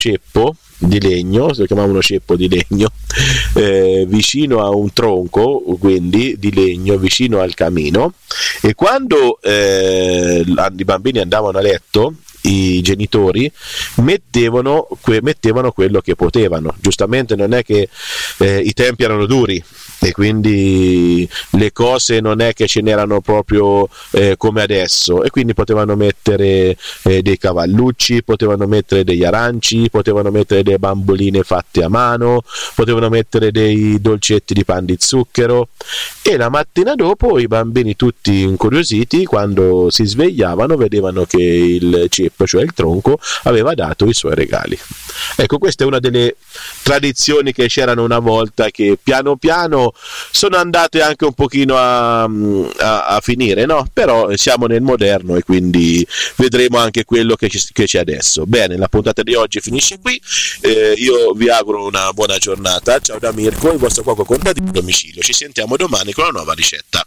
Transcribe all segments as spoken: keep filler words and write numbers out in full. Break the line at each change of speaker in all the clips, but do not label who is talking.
ceppo di legno, si chiamavano ceppo di legno, eh, vicino a un tronco, quindi di legno, vicino al camino, e quando eh, i bambini andavano a letto, i genitori mettevano, que- mettevano quello che potevano. Giustamente non è che eh, i tempi erano duri e quindi le cose non è che ce n'erano proprio eh, come adesso, e quindi potevano mettere eh, dei cavallucci, potevano mettere degli aranci, potevano mettere delle bamboline fatte a mano, potevano mettere dei dolcetti di pan di zucchero, e la mattina dopo i bambini, tutti incuriositi, quando si svegliavano vedevano che il ceppo, cioè il tronco, aveva dato i suoi regali. Ecco, questa è una delle tradizioni che c'erano una volta, che piano piano sono andate anche un pochino a, a, a finire, no? Però siamo nel moderno e quindi vedremo anche quello che, ci, che c'è adesso. Bene, la puntata di oggi finisce qui, eh, io vi auguro una buona giornata. Ciao da Mirko, il vostro cuoco contadino a domicilio. Ci sentiamo domani con una nuova ricetta.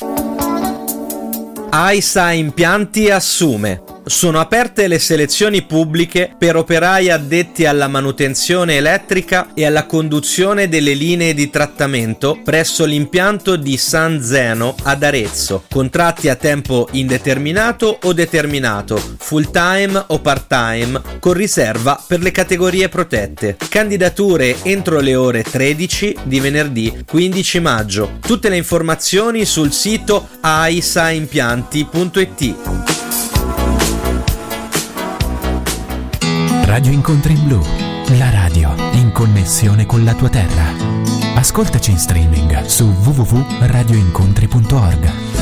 AISA Impianti assume. Sono aperte le selezioni pubbliche per operai addetti alla manutenzione elettrica e alla conduzione delle linee di trattamento presso l'impianto di San Zeno ad Arezzo. Contratti a tempo indeterminato o determinato, full time o part time, con riserva per le categorie protette. Candidature entro le ore tredici di venerdì quindici maggio. Tutte le informazioni sul sito aisaimpianti punto it.
Radio Incontri in Blu, la radio in connessione con la tua terra. Ascoltaci in streaming su w w w punto radio incontri punto org.